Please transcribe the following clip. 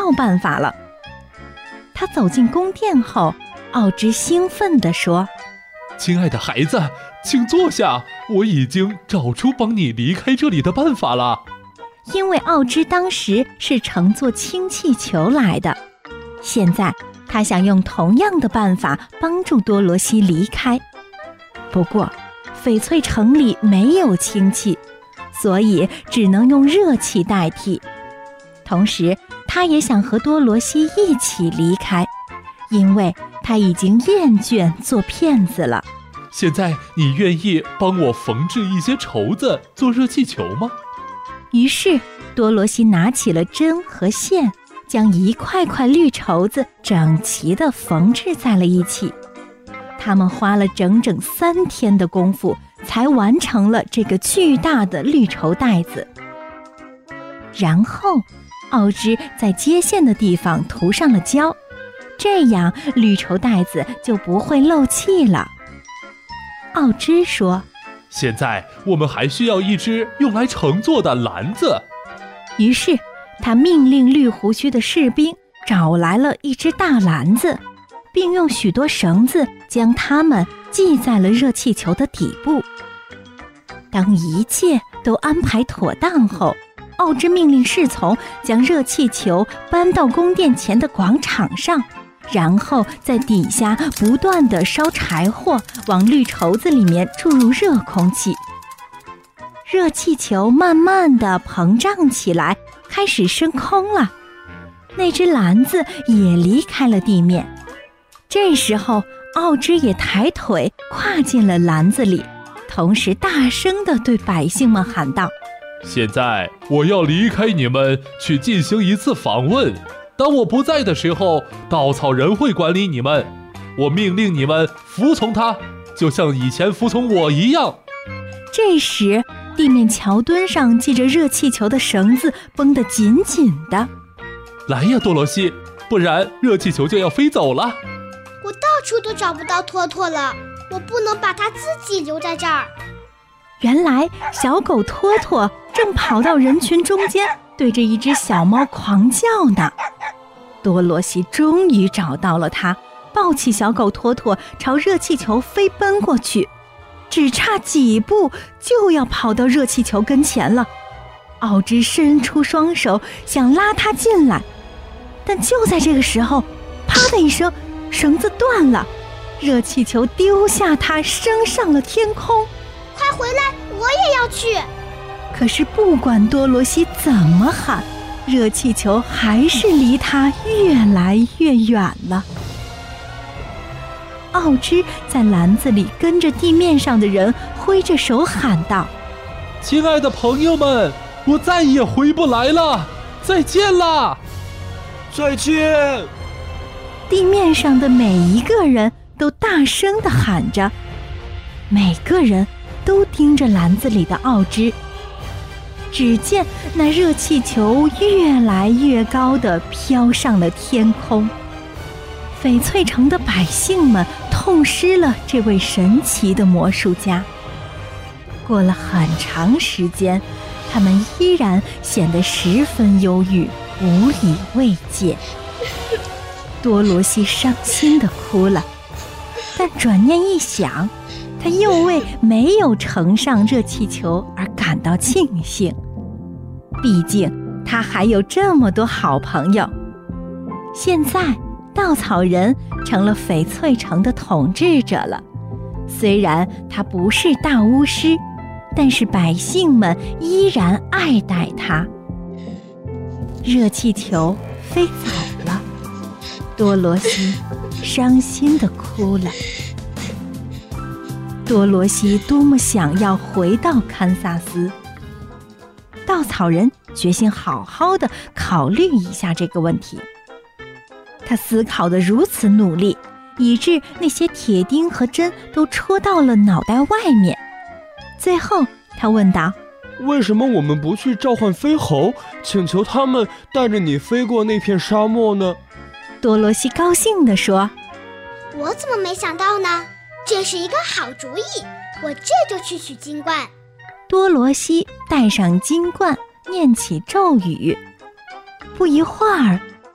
到办法了。他走进宫殿后，奥芝兴奋地说： 亲爱的孩子，请坐下，我已经找出帮你离开这里的办法了。 因为奥芝当时是乘坐氢气球来的，现在他想用同样的办法帮助多罗西离开。不过翡翠城里没有氢气，所以只能用热气代替。同时他也想和多罗西一起离开，因为他已经厌倦做骗子了。 现在你愿意帮我缝制一些绸子做热气球吗？ 于是多罗西拿起了针和线，将一块块绿绸子整齐地缝制在了一起。他们花了整整3天的功夫，才完成了这个巨大的绿绸带子。然后奥芝在接线的地方涂上了胶，这样绿绸带子就不会漏气了。奥芝说： 现在我们还需要一只用来乘坐的篮子。 于是他命令绿胡须的士兵找来了一只大篮子，并用许多绳子将它们系在了热气球的底部。当一切都安排妥当后，奥芝命令侍从将热气球搬到宫殿前的广场上，然后在底下不断地烧柴火，往绿绸子里面注入热空气。热气球慢慢地膨胀起来，开始升空了。那只篮子也离开了地面。这时候奥芝也抬腿跨进了篮子里，同时大声地对百姓们喊道： 现在我要离开你们，去进行一次访问。当我不在的时候，稻草人会管理你们。我命令你们服从他，就像以前服从我一样。 这时地面桥墩上系着热气球的绳子绷得紧紧的。 来呀，多罗西，不然热气球就要飞走了。 我到处都找不到托托了，我不能把它自己留在这儿。 原来小狗托托正跑到人群中间，对着一只小猫狂叫呢。多罗西终于找到了它，抱起小狗托托朝热气球飞奔过去，只差几步就要跑到热气球跟前了。奥芝伸出双手想拉它进来，但就在这个时候，啪的一声，绳子断了，热气球丢下它升上了天空。 快回来，我也要去！ 可是不管多罗西怎么喊，热气球还是离他越来越远了。奥芝在篮子里跟着地面上的人挥着手喊道： 亲爱的朋友们，我再也回不来了，再见啦！ 再见！ 地面上的每一个人都大声地喊着，每个人都盯着篮子里的奥芝。只见那热气球越来越高地飘上了天空。翡翠城的百姓们痛失了这位神奇的魔术家。过了很长时间，他们依然显得十分忧郁，无以慰藉。多罗西伤心地哭了，但转念一想，他又为没有乘上热气球而感到庆幸。毕竟他还有这么多好朋友。现在稻草人成了翡翠城的统治者了，虽然他不是大巫师，但是百姓们依然爱戴他。热气球飞走了，多罗西伤心地哭了。多罗西多么想要回到堪萨斯。稻草人决心好好的考虑一下这个问题。他思考得如此努力，以致那些铁钉和针都戳到了脑袋外面。最后他问道： 为什么我们不去召唤飞猴，请求他们带着你飞过那片沙漠呢？ 多罗西高兴地说： 我怎么没想到呢？这是一个好主意，我这就去取金冠。 多罗西戴上金冠，念起咒语。不一会儿，